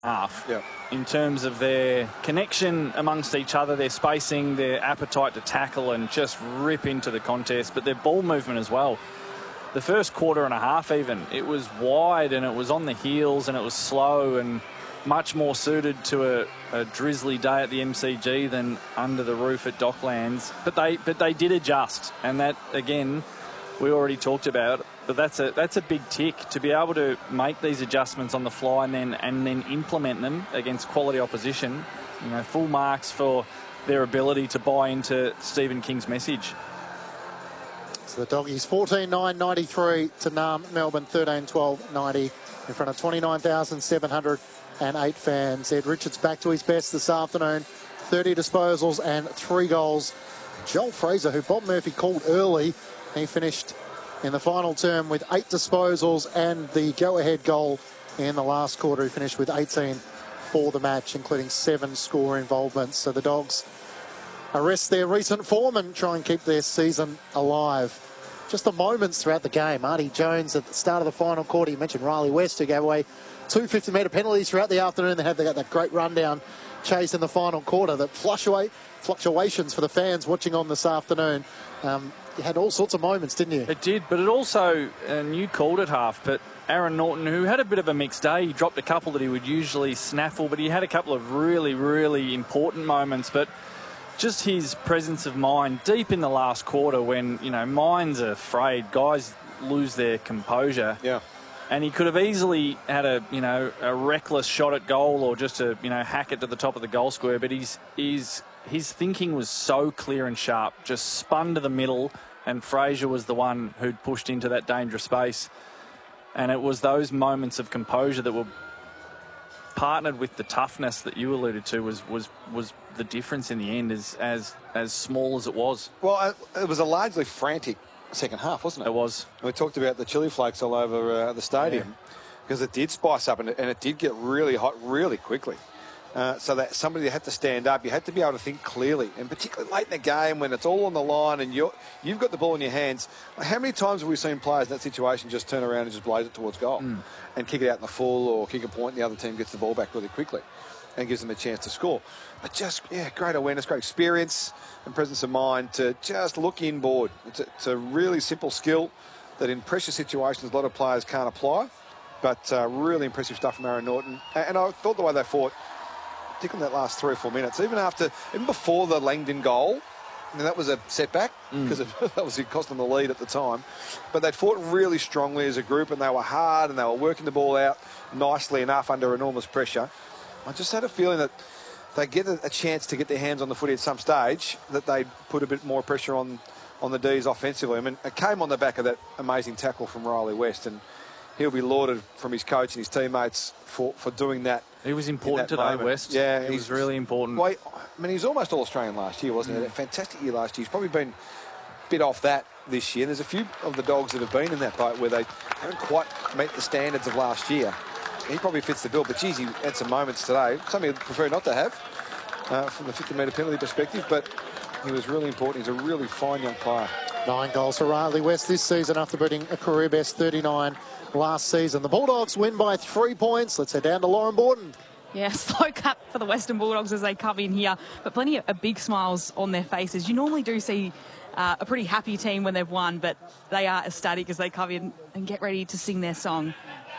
half in terms of their connection amongst each other, their spacing, their appetite to tackle and just rip into the contest, but their ball movement as well. The first quarter and a half even, it was wide and it was on the heels and it was slow and much more suited to a drizzly day at the MCG than under the roof at Docklands. But they did adjust, and that, again, we already talked about. But that's a big tick to be able to make these adjustments on the fly and then implement them against quality opposition. You know, full marks for their ability to buy into Stephen King's message. So the Doggies 14-9-93 to Melbourne 13-12-90 in front of 29,708 fans. Ed Richards back to his best this afternoon, 30 disposals and 3 goals. Joel Fraser, who Bob Murphy called early, he finished in the final term with 8 disposals and the go-ahead goal in the last quarter. He finished with 18 for the match, including 7 score involvements. So the Dogs arrest their recent form and try and keep their season alive. Just the moments throughout the game. Artie Jones at the start of the final quarter. You mentioned Riley West, who gave away 2 50-metre penalties throughout the afternoon. They got that great rundown chase in the final quarter. That fluctuations for the fans watching on this afternoon. You had all sorts of moments, didn't you? It did, but it also, and you called it half, but Aaron Naughton, who had a bit of a mixed day, he dropped a couple that he would usually snaffle, but he had a couple of really, really important moments. But just his presence of mind deep in the last quarter when, you know, minds are frayed, guys lose their composure. Yeah. And he could have easily had a reckless shot at goal or just a, hack it to the top of the goal square, but his thinking was so clear and sharp, just spun to the middle, and Fraser was the one who'd pushed into that dangerous space. And it was those moments of composure that were partnered with the toughness that you alluded to was the difference in the end, as small as it was. Well, it was a largely frantic second half, wasn't it? It was. We talked about the chili flakes all over the stadium because it did spice up and it did get really hot really quickly. So that somebody had to stand up. You had to be able to think clearly, and particularly late in the game when it's all on the line and you've got the ball in your hands. How many times have we seen players in that situation just turn around and just blaze it towards goal and kick it out in the full or kick a point and the other team gets the ball back really quickly and gives them a chance to score? But just, great awareness, great experience and presence of mind to just look inboard. It's a really simple skill that in pressure situations a lot of players can't apply, but really impressive stuff from Aaron Naughton. And I thought the way they fought, particularly in that last 3 or 4 minutes, even before the Langdon goal, that was a setback because that was cost them the lead at the time. But they fought really strongly as a group and they were hard and they were working the ball out nicely enough under enormous pressure. I just had a feeling that they get a chance to get their hands on the footy at some stage, that they put a bit more pressure on the D's offensively. I mean, it came on the back of that amazing tackle from Riley West, and he'll be lauded from his coach and his teammates for doing that. He was important today, moment. West. Yeah, he was really important. Well, I mean, he was almost All-Australian last year, wasn't he? A fantastic year last year. He's probably been a bit off that this year. There's a few of the Dogs that have been in that boat where they haven't quite met the standards of last year. He probably fits the bill, but geez, he had some moments today, something he'd prefer not to have from the 50-metre penalty perspective, but he was really important. He's a really fine young player. 9 goals for Riley West this season after beating a career best 39 last season. The Bulldogs win by 3 points. Let's head down to Lauren Borden. Yeah, slow cut for the Western Bulldogs as they come in here, but plenty of big smiles on their faces. You normally do see a pretty happy team when they've won, but they are ecstatic as they come in and get ready to sing their song.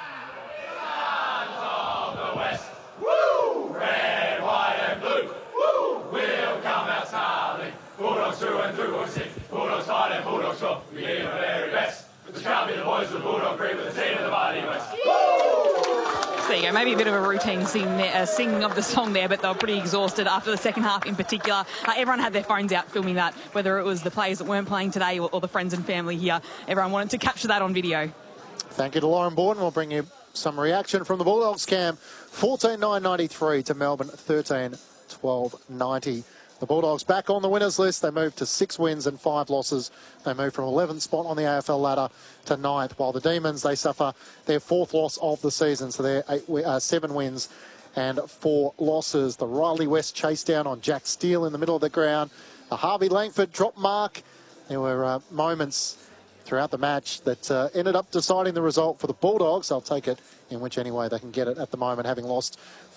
Bulldogs through and through, we'll sing. Bulldogs fight and Bulldogs rock. We give our very best. With the scrub in the boys with Bulldog Creek with the team of the Mighty West. So there you go, maybe a bit of a routine singing of the song there, but they were pretty exhausted after the second half in particular. Everyone had their phones out filming that, whether it was the players that weren't playing today or the friends and family here. Everyone wanted to capture that on video. Thank you to Lauren Borden. We'll bring you some reaction from the Bulldogs camp. 14-9-93 to Melbourne 13-12-90. The Bulldogs back on the winners list. They moved to 6 wins and 5 losses. They moved from 11th spot on the AFL ladder to 9th, while the Demons, they suffer their 4th loss of the season. So they're 7 wins and 4 losses. The Riley West chase down on Jack Steele in the middle of the ground. The Harvey Langford drop mark. There were moments throughout the match that ended up deciding the result for the Bulldogs. They'll take it in which any way they can get it at the moment, having lost